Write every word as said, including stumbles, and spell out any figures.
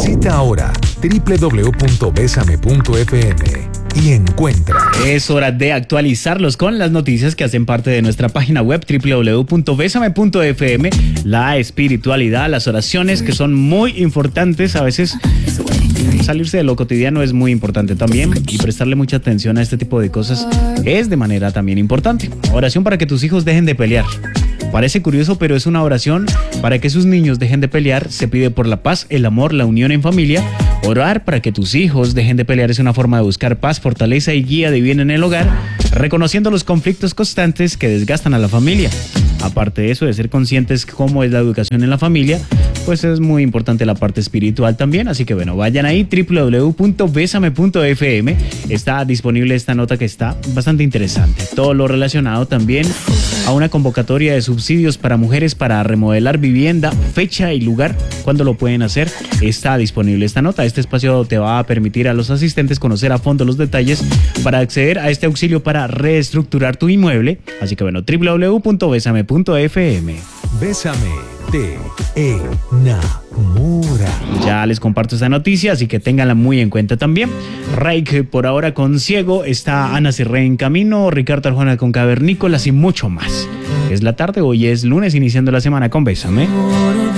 Visita ahora doble u doble u doble u punto besame punto efe eme y encuentra. Es hora de actualizarlos con las noticias que hacen parte de nuestra página web doble u doble u doble u punto besame punto efe eme. La espiritualidad, las oraciones que son muy importantes. A veces salirse de lo cotidiano es muy importante también, y prestarle mucha atención a este tipo de cosas es de manera también importante. Oración para que tus hijos dejen de pelear. Parece curioso, pero es una oración para que sus niños dejen de pelear. Se pide por la paz, el amor, la unión en familia. Orar para que tus hijos dejen de pelear es una forma de buscar paz, fortaleza y guía de bien en el hogar, reconociendo los conflictos constantes que desgastan a la familia. Aparte de eso, de ser conscientes cómo es la educación en la familia, pues es muy importante la parte espiritual también. Así que bueno, vayan ahí, doble u doble u doble u punto besame punto efe eme. Está disponible esta nota que está bastante interesante. Todo lo relacionado también a una convocatoria de subsidios para mujeres para remodelar vivienda, fecha y lugar, cuándo lo pueden hacer, está disponible esta nota. Este espacio te va a permitir a los asistentes conocer a fondo los detalles para acceder a este auxilio para reestructurar tu inmueble. Así que bueno, doble u doble u doble u punto besame punto efe eme. Bésame, te enamora. Ya les comparto esta noticia, así que ténganla muy en cuenta también. Raik por ahora con Ciego, está Ana Cirré en camino, Ricardo Arjona con Cavernícolas y mucho más. Es la tarde, hoy es lunes, iniciando la semana con Bésame.